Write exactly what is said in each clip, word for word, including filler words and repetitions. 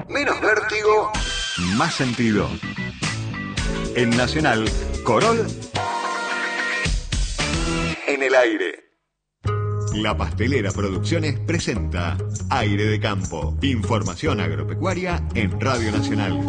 menos vértigo, más sentido. En Nacional, Corol en el aire. La Pastelera Producciones presenta Aire de Campo. Información agropecuaria en Radio Nacional.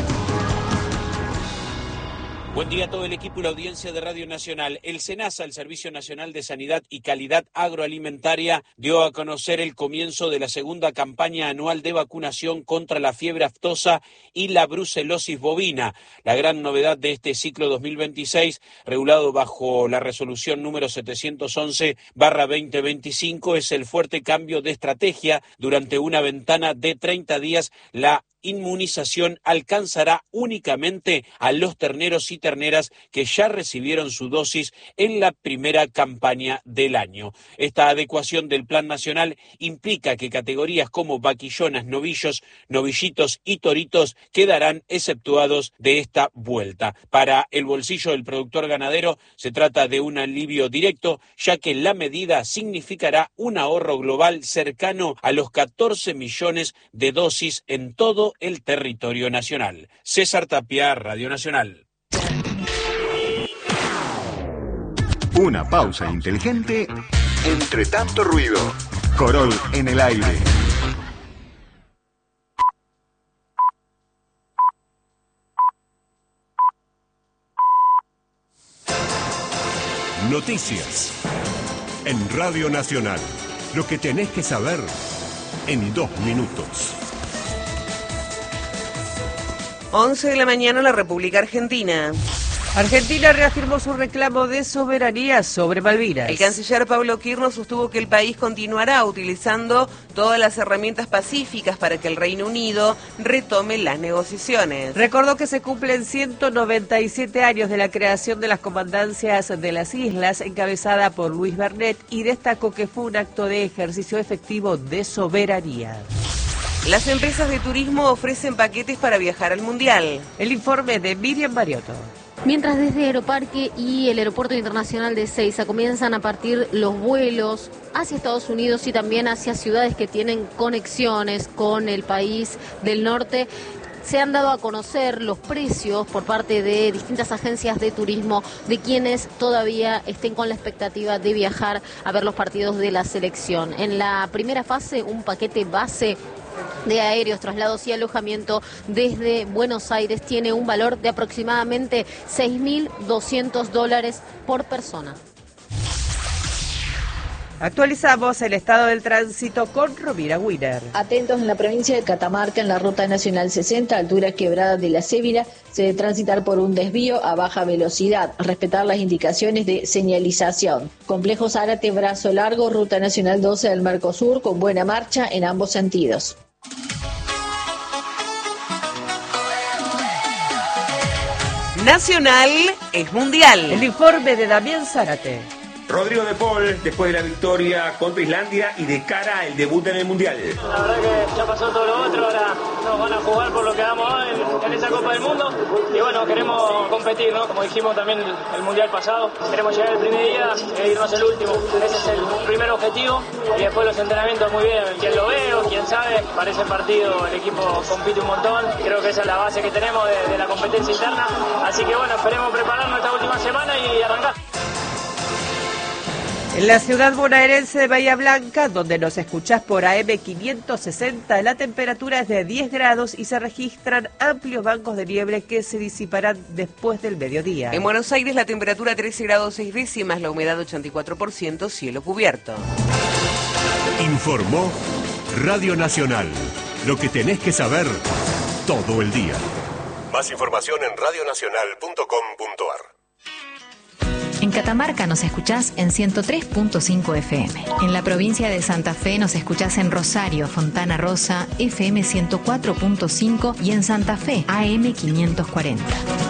Buen día a todo el equipo y la audiencia de Radio Nacional. El SENASA, el Servicio Nacional de Sanidad y Calidad Agroalimentaria, dio a conocer el comienzo de la segunda campaña anual de vacunación contra la fiebre aftosa y la brucelosis bovina. La gran novedad de este ciclo dos mil veintiséis, regulado bajo la resolución número setecientos once barra veinte veinticinco, es el fuerte cambio de estrategia. Durante una ventana de treinta días, la inmunización alcanzará únicamente a los terneros y terneras que ya recibieron su dosis en la primera campaña del año. Esta adecuación del Plan Nacional implica que categorías como vaquillonas, novillos, novillitos y toritos quedarán exceptuados de esta vuelta. Para el bolsillo del productor ganadero se trata de un alivio directo, ya que la medida significará un ahorro global cercano a los catorce millones de dosis en todo el territorio nacional. César Tapia, Radio Nacional. Una pausa inteligente entre tanto ruido. Corol en el aire. Noticias en Radio Nacional. Lo que tenés que saber en dos minutos. once de la mañana, la República Argentina. Argentina reafirmó su reclamo de soberanía sobre Malvinas. El canciller Pablo Quirno sostuvo que el país continuará utilizando todas las herramientas pacíficas para que el Reino Unido retome las negociaciones. Recordó que se cumplen ciento noventa y siete años de la creación de las comandancias de las islas, encabezada por Luis Bernet, y destacó que fue un acto de ejercicio efectivo de soberanía. Las empresas de turismo ofrecen paquetes para viajar al Mundial. El informe de Miriam Mariotto. Mientras desde Aeroparque y el Aeropuerto Internacional de Ezeiza comienzan a partir los vuelos hacia Estados Unidos y también hacia ciudades que tienen conexiones con el país del norte, se han dado a conocer los precios por parte de distintas agencias de turismo de quienes todavía estén con la expectativa de viajar a ver los partidos de la selección. En la primera fase, un paquete base de aéreos, traslados y alojamiento desde Buenos Aires tiene un valor de aproximadamente seis mil doscientos dólares por persona. Actualizamos el estado del tránsito con Romina Wiener. Atentos, en la provincia de Catamarca, en la ruta nacional sesenta, altura Quebrada de la Cébila, se debe transitar por un desvío a baja velocidad, respetar las indicaciones de señalización. Complejo Zárate, Brazo Largo, ruta nacional doce del Mercosur, con buena marcha en ambos sentidos. Nacional es mundial. El informe de Damián Zárate. Rodrigo de Paul, después de la victoria contra Islandia y de cara al debut en el Mundial. La verdad que ya pasó todo lo otro, ahora nos van a jugar por lo que damos hoy en, en esa Copa del Mundo. Y bueno, queremos competir, ¿no? Como dijimos también el, el Mundial pasado, queremos llegar el primer día e irnos el último. Ese es el primer objetivo. Y después los entrenamientos muy bien. Quien lo ve o quien sabe, para ese partido el equipo compite un montón. Creo que esa es la base que tenemos de, de la competencia interna. Así que bueno, esperemos prepararnos esta última semana y arrancar. En la ciudad bonaerense de Bahía Blanca, donde nos escuchás por A M quinientos sesenta, la temperatura es de diez grados y se registran amplios bancos de nieve que se disiparán después del mediodía. En Buenos Aires la temperatura trece grados seis décimas, la humedad ochenta y cuatro por ciento, cielo cubierto. Informó Radio Nacional. Lo que tenés que saber todo el día. Más información en radio nacional punto com punto a r. En Catamarca nos escuchás en ciento tres punto cinco F M. En la provincia de Santa Fe nos escuchás en Rosario, Fontana Rosa, F M ciento cuatro punto cinco y en Santa Fe, A M quinientos cuarenta.